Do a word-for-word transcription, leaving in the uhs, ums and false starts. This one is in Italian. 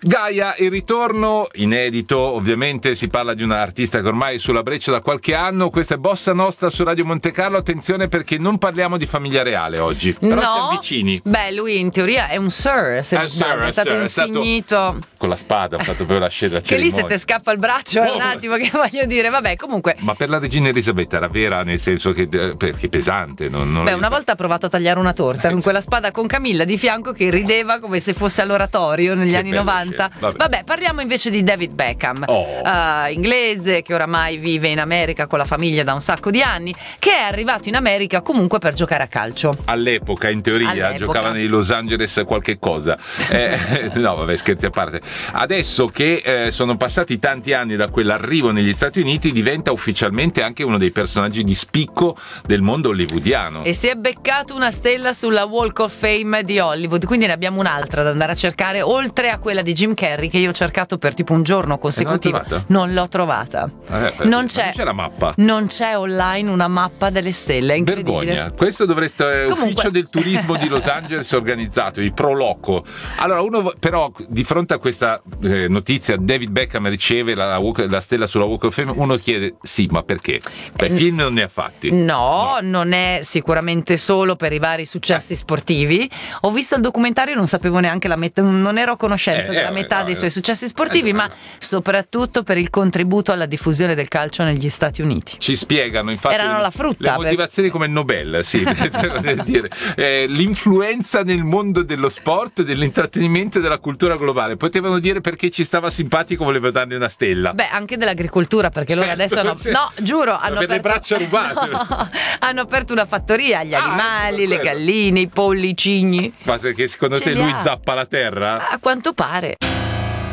Gaia, il ritorno inedito, ovviamente si parla di un artista che ormai è sulla breccia da qualche anno. Questa è Bossa Nostra su Radio Monte Carlo. Attenzione perché non parliamo di famiglia reale oggi, però no. siamo vicini. Beh, lui in teoria è un sir, se non sbaglio, è stato insignito con la spada, ha fatto per la scena che lì se te scappa il braccio è oh. un attimo, che voglio dire, vabbè, comunque. Ma per la regina Elisabetta era vera, nel senso che perché pesante, non, non Beh, una volta ha provato a tagliare una torta con quella spada con Camilla di fianco che rideva come se fosse all'oratorio negli che anni novanta. Vabbè. Vabbè, parliamo invece di David Beckham, oh. uh, inglese che oramai vive in America con la famiglia da un sacco di anni, che è arrivato in America comunque per giocare a calcio. All'epoca, in teoria, All'epoca. giocava nei Los Angeles qualche cosa. Eh, no, vabbè, scherzi a parte. Adesso che eh, sono passati tanti anni da quell'arrivo negli Stati Uniti, diventa ufficialmente anche uno dei personaggi di spicco del mondo hollywoodiano. E si è beccato una stella sulla Walk of Fame di Hollywood, quindi ne abbiamo un'altra da andare a cercare, oltre a quella di Jim Carrey, che io ho cercato per tipo un giorno consecutivo. Non, non l'ho trovata. Eh, non, c'è, non c'è la mappa. Non c'è online una mappa delle stelle, è incredibile. Vergogna. Questo dovreste eh, Comunque... ufficio del turismo di Los Angeles organizzato, il Pro Loco. Allora, uno però di fronte a questa eh, notizia, David Beckham riceve la, la stella sulla Walk of Fame, uno chiede sì, ma perché? Beh, film non ne ha fatti. No, no, non è sicuramente solo per i vari successi sportivi. Ho visto il documentario, non sapevo neanche la metà, non ero a conoscenza eh, della eh, metà no, dei eh, suoi successi sportivi, eh, ma soprattutto per il contributo alla diffusione del calcio negli Stati Uniti. Ci spiegano infatti erano la frutta le motivazioni per... come il Nobel, sì, dire. Eh, l'influenza nel mondo dello sport, dell'intrattenimento e della cultura globale. Potevano dire perché ci stava simpatico, volevo dargli una stella. Beh, anche dell'agricoltura, perché certo, loro adesso hanno... sì. no, giuro, hanno per aperto... le braccia rubate. No, hanno aperto una fattoria, gli ah, animali, le galline, i polli, i cigni. Ma che secondo Ce te lui ha. zappa la terra? A quanto pare.